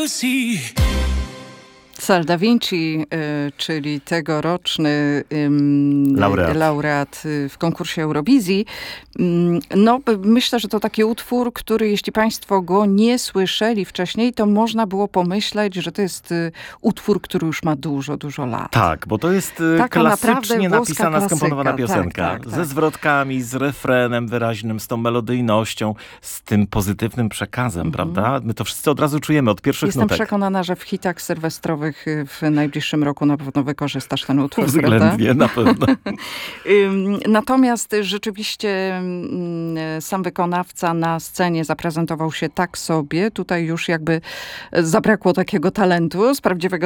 Sal Da Vinci, czyli tegoroczny laureat w konkursie Eurowizji. No, myślę, że to taki utwór, który jeśli państwo go nie słyszeli wcześniej, to można było pomyśleć, że to jest utwór, który już ma dużo, dużo lat. Tak, bo to jest klasycznie napisana, skomponowana piosenka. Tak. Ze zwrotkami, z refrenem wyraźnym, z tą melodyjnością, z tym pozytywnym przekazem, prawda? My to wszyscy od razu czujemy od pierwszych nutek. Jestem przekonana, że w hitach sylwestrowych w najbliższym roku na pewno wykorzystasz ten utwór. Względnie, na pewno. Natomiast rzeczywiście sam wykonawca na scenie zaprezentował się tak sobie. Tutaj już jakby zabrakło takiego talentu z prawdziwego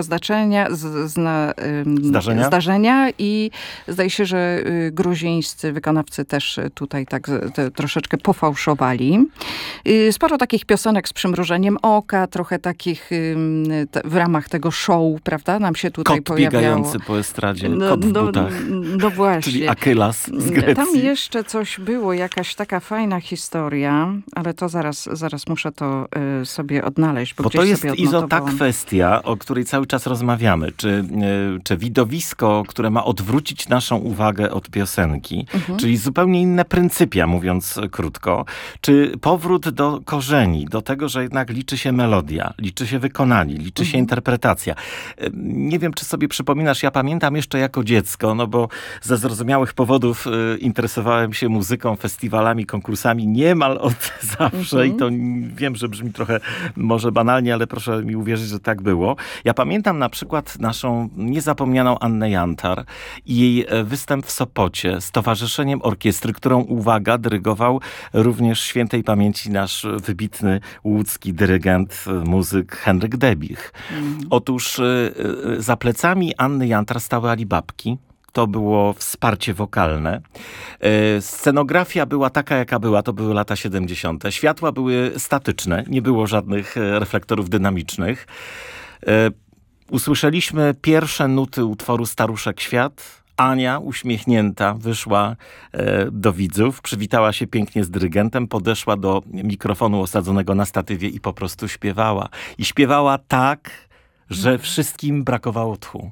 zdarzenia i zdaje się, że gruzińscy wykonawcy też tutaj tak troszeczkę pofałszowali. Sporo takich piosenek z przymrużeniem oka, trochę takich w ramach tego show, prawda? Nam się tutaj pojawiało. Kot biegający po estradzie, kot w butach. No właśnie. Czyli Akylas z Grecji. Tam jeszcze coś było, jakaś taka fajna historia, ale to zaraz muszę to sobie odnaleźć, bo to jest, sobie Izo, ta kwestia, o której cały czas rozmawiamy. Czy widowisko, które ma odwrócić naszą uwagę od piosenki, czyli zupełnie inne pryncypia, mówiąc krótko, czy powrót do korzeni, do tego, że jednak liczy się melodia, liczy się wykonanie, liczy się interpretacja. Nie wiem, czy sobie przypominasz, ja pamiętam jeszcze jako dziecko, no bo ze zrozumiałych powodów interesowałem się muzyką, festiwalami, konkursami niemal od zawsze i to wiem, że brzmi trochę może banalnie, ale proszę mi uwierzyć, że tak było. Ja pamiętam na przykład naszą niezapomnianą Annę Jantar i jej występ w Sopocie z Towarzyszeniem Orkiestry, którą, uwaga, dyrygował również świętej pamięci nasz wybitny łódzki dyrygent, muzyk Henryk Debich. Otóż za plecami Anny Jantar stały Alibabki. To było wsparcie wokalne. Scenografia była taka, jaka była. To były lata 70. Światła były statyczne. Nie było żadnych reflektorów dynamicznych. Usłyszeliśmy pierwsze nuty utworu Staruszek Świat. Ania, uśmiechnięta, wyszła do widzów, przywitała się pięknie z dyrygentem, podeszła do mikrofonu osadzonego na statywie i po prostu śpiewała. I śpiewała tak, że wszystkim brakowało tchu.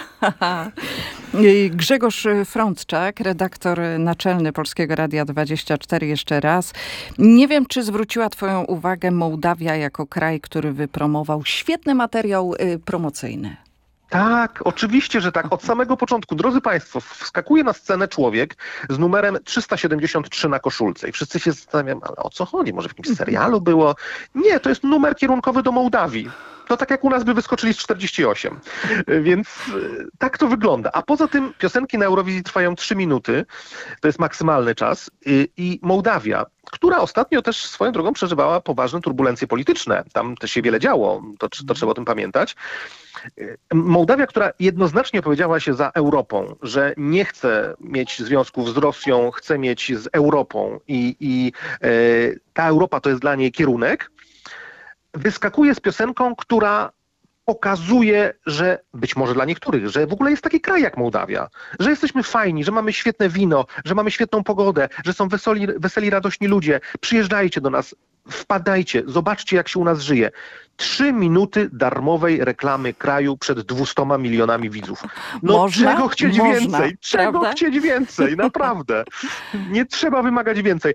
Grzegorz Frądczak, redaktor naczelny Polskiego Radia 24 jeszcze raz. Nie wiem, czy zwróciła twoją uwagę Mołdawia jako kraj, który wypromował świetny materiał promocyjny. Tak, oczywiście, że tak. Od samego początku. Drodzy Państwo, wskakuje na scenę człowiek z numerem 373 na koszulce. I wszyscy się zastanawiają, ale o co chodzi? Może w jakimś serialu było? Nie, to jest numer kierunkowy do Mołdawii. To tak jak u nas by wyskoczyli z 48. Więc tak to wygląda. A poza tym piosenki na Eurowizji trwają 3 minuty. To jest maksymalny czas. I Mołdawia, która ostatnio też swoją drogą przeżywała poważne turbulencje polityczne. Tam też się wiele działo. To trzeba o tym pamiętać. Mołdawia, która jednoznacznie powiedziała się za Europą, że nie chce mieć związków z Rosją, chce mieć z Europą i ta Europa to jest dla niej kierunek, wyskakuje z piosenką, która pokazuje, że być może dla niektórych, że w ogóle jest taki kraj jak Mołdawia, że jesteśmy fajni, że mamy świetne wino, że mamy świetną pogodę, że są weseli, radośni ludzie. Przyjeżdżajcie do nas, wpadajcie, zobaczcie jak się u nas żyje. 3 minuty darmowej reklamy kraju przed 200 milionami widzów. No czego chcieć więcej? Czego prawda? chcieć więcej? Naprawdę. Nie trzeba wymagać więcej.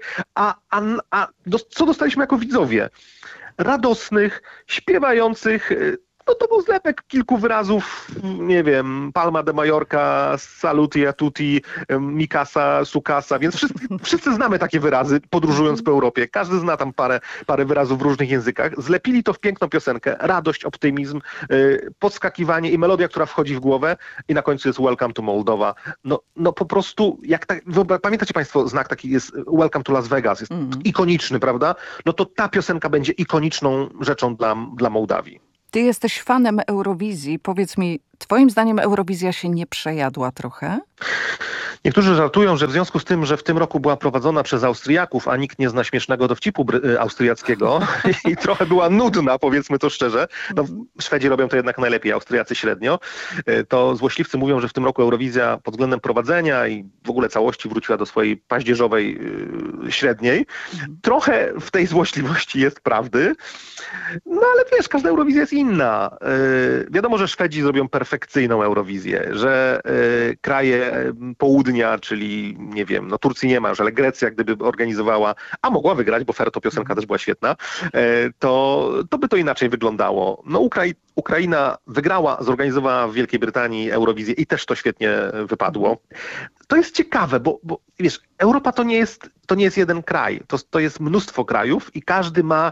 Co dostaliśmy jako widzowie? Radosnych, śpiewających. No to był zlepek kilku wyrazów, nie wiem, Palma de Mallorca, Saluti a tutti, Mikasa, Sukasa, więc wszyscy znamy takie wyrazy, podróżując po Europie. Każdy zna tam parę wyrazów w różnych językach. Zlepili to w piękną piosenkę, radość, optymizm, podskakiwanie i melodia, która wchodzi w głowę i na końcu jest Welcome to Moldova. No po prostu, pamiętacie Państwo, znak taki jest Welcome to Las Vegas, jest ikoniczny, prawda? No to ta piosenka będzie ikoniczną rzeczą dla Mołdawii. Ty jesteś fanem Eurowizji. Powiedz mi, twoim zdaniem Eurowizja się nie przejadła trochę? Niektórzy żartują, że w związku z tym, że w tym roku była prowadzona przez Austriaków, a nikt nie zna śmiesznego dowcipu austriackiego i trochę była nudna, powiedzmy to szczerze, no Szwedzi robią to jednak najlepiej, Austriacy średnio, to złośliwcy mówią, że w tym roku Eurowizja pod względem prowadzenia i w ogóle całości wróciła do swojej paździerzowej średniej. Trochę w tej złośliwości jest prawdy, no ale wiesz, każda Eurowizja jest inna. Wiadomo, że Szwedzi zrobią perfekcyjną Eurowizję, że kraje południa, czyli nie wiem, no Turcji nie ma już, ale Grecja gdyby organizowała, a mogła wygrać, bo Ferro to piosenka też była świetna, to by to inaczej wyglądało. No Ukraina wygrała, zorganizowała w Wielkiej Brytanii Eurowizję i też to świetnie wypadło. To jest ciekawe, bo wiesz, Europa to nie jest jeden kraj, to jest mnóstwo krajów i każdy ma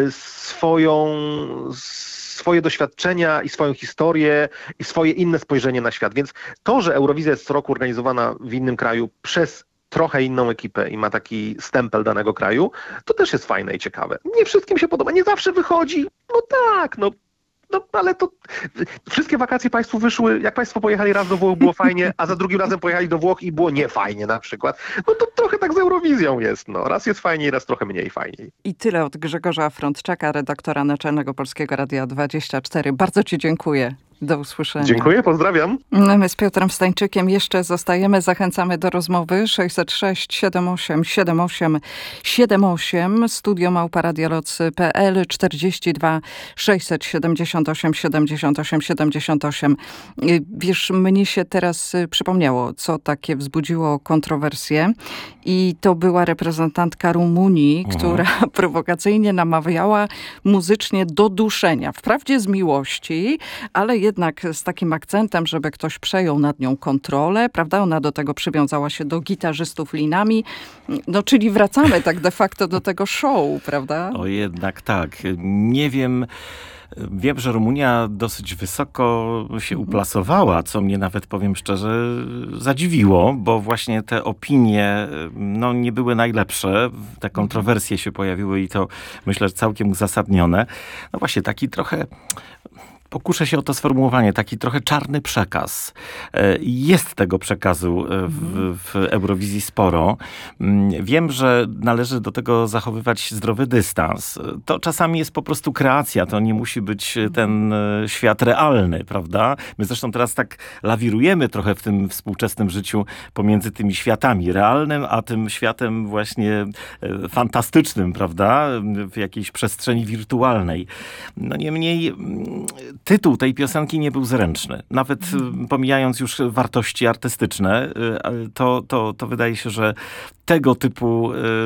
swoje doświadczenia i swoją historię i swoje inne spojrzenie na świat. Więc to, że Eurowizja jest co roku organizowana w innym kraju przez trochę inną ekipę i ma taki stempel danego kraju, to też jest fajne i ciekawe. Nie wszystkim się podoba, nie zawsze wychodzi. No tak, no ale to wszystkie wakacje państwu wyszły, jak państwo pojechali raz do Włoch, było fajnie, a za drugim razem pojechali do Włoch i było niefajnie na przykład. No to trochę tak z Eurowizją jest. No. Raz jest fajniej, raz trochę mniej fajniej. I tyle od Grzegorza Frądczaka, redaktora naczelnego Polskiego Radia 24. Bardzo ci dziękuję. Do usłyszenia. Dziękuję, pozdrawiam. My z Piotrem Stańczykiem jeszcze zostajemy. Zachęcamy do rozmowy 606 78 78 78 studio@radioloc.pl 42 678 78 78. Wiesz, mnie się teraz przypomniało, co takie wzbudziło kontrowersję i to była reprezentantka Rumunii, która prowokacyjnie namawiała muzycznie do duszenia. Wprawdzie z miłości, ale jednak z takim akcentem, żeby ktoś przejął nad nią kontrolę, prawda? Ona do tego przywiązała się do gitarzystów linami. No, czyli wracamy tak de facto do tego show, prawda? O, jednak tak. Nie wiem... Wiem, że Rumunia dosyć wysoko się uplasowała, co mnie nawet, powiem szczerze, zadziwiło, bo właśnie te opinie no, nie były najlepsze. Te kontrowersje się pojawiły i to, myślę, że całkiem uzasadnione. No właśnie, taki trochę... Pokuszę się o to sformułowanie, taki trochę czarny przekaz. Jest tego przekazu w Eurowizji sporo. Wiem, że należy do tego zachowywać zdrowy dystans. To czasami jest po prostu kreacja, to nie musi być ten świat realny, prawda? My zresztą teraz tak lawirujemy trochę w tym współczesnym życiu pomiędzy tymi światami realnym, a tym światem właśnie fantastycznym, prawda? W jakiejś przestrzeni wirtualnej. No niemniej tytuł tej piosenki nie był zręczny. Nawet pomijając już wartości artystyczne, to wydaje się, że tego typu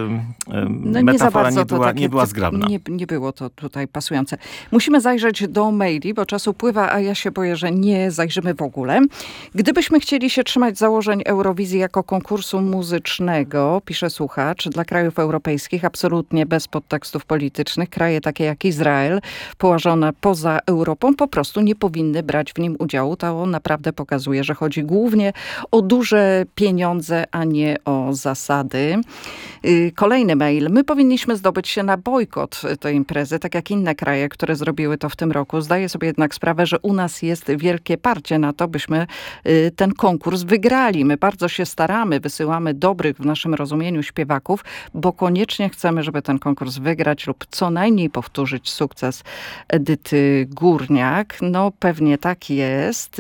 metafora nie była zgrabna. Nie było to tutaj pasujące. Musimy zajrzeć do maili, bo czas upływa, a ja się boję, że nie zajrzymy w ogóle. Gdybyśmy chcieli się trzymać założeń Eurowizji jako konkursu muzycznego, pisze słuchacz, dla krajów europejskich absolutnie bez podtekstów politycznych, kraje takie jak Izrael, położone poza Europą, po prostu nie powinny brać w nim udziału. To naprawdę pokazuje, że chodzi głównie o duże pieniądze, a nie o zasady. Kolejny mail. My powinniśmy zdobyć się na bojkot tej imprezy, tak jak inne kraje, które zrobiły to w tym roku. Zdaję sobie jednak sprawę, że u nas jest wielkie parcie na to, byśmy ten konkurs wygrali. My bardzo się staramy, wysyłamy dobrych w naszym rozumieniu śpiewaków, bo koniecznie chcemy, żeby ten konkurs wygrać lub co najmniej powtórzyć sukces Edyty Górniak. No pewnie tak jest.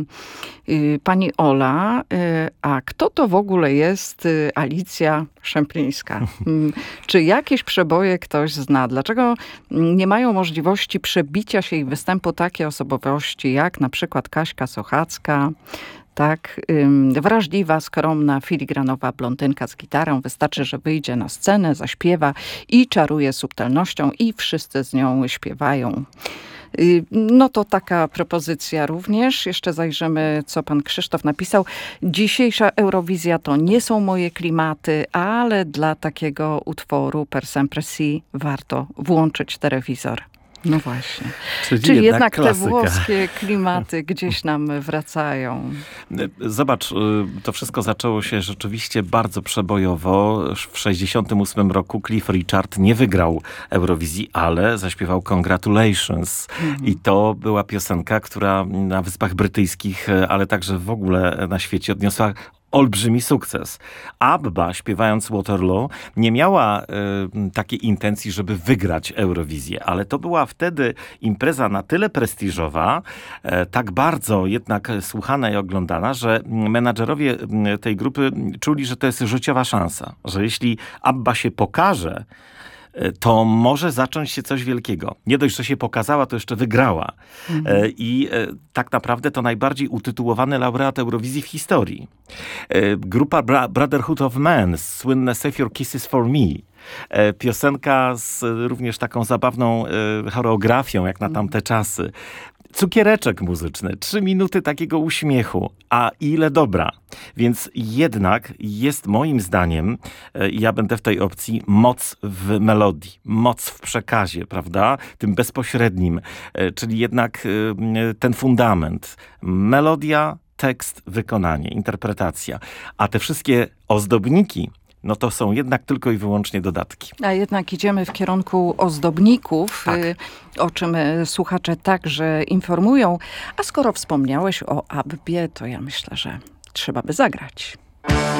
Pani Ola, a kto to w ogóle jest Alicja Szemplińska? Czy jakieś przeboje ktoś zna? Dlaczego nie mają możliwości przebicia się i występu takie osobowości jak na przykład Kaśka Sochacka, tak, wrażliwa, skromna, filigranowa blondynka z gitarą. Wystarczy, że wyjdzie na scenę, zaśpiewa i czaruje subtelnością i wszyscy z nią śpiewają. No to taka propozycja również. Jeszcze zajrzymy, co pan Krzysztof napisał. Dzisiejsza Eurowizja to nie są moje klimaty, ale dla takiego utworu Per Sempre Si warto włączyć telewizor. No właśnie. Czyli jednak te włoskie klimaty gdzieś nam wracają. Zobacz, to wszystko zaczęło się rzeczywiście bardzo przebojowo. W 1968 roku Cliff Richard nie wygrał Eurowizji, ale zaśpiewał Congratulations. I to była piosenka, która na Wyspach Brytyjskich, ale także w ogóle na świecie odniosła olbrzymi sukces. ABBA, śpiewając Waterloo, nie miała takiej intencji, żeby wygrać Eurowizję, ale to była wtedy impreza na tyle prestiżowa, tak bardzo jednak słuchana i oglądana, że menadżerowie tej grupy czuli, że to jest życiowa szansa, że jeśli ABBA się pokaże, to może zacząć się coś wielkiego. Nie dość, że się pokazała, to jeszcze wygrała. I tak naprawdę to najbardziej utytułowany laureat Eurowizji w historii. Grupa Brotherhood of Man, słynne Save Your Kisses for Me. Piosenka z również taką zabawną choreografią, jak na tamte czasy. Cukiereczek muzyczny, 3 minuty takiego uśmiechu, a ile dobra. Więc jednak jest moim zdaniem, ja będę w tej opcji, moc w melodii, moc w przekazie, prawda? Tym bezpośrednim, czyli jednak ten fundament. Melodia, tekst, wykonanie, interpretacja. A te wszystkie ozdobniki, no to są jednak tylko i wyłącznie dodatki. A jednak idziemy w kierunku ozdobników, tak, o czym słuchacze także informują. A skoro wspomniałeś o ABBie, to ja myślę, że trzeba by zagrać.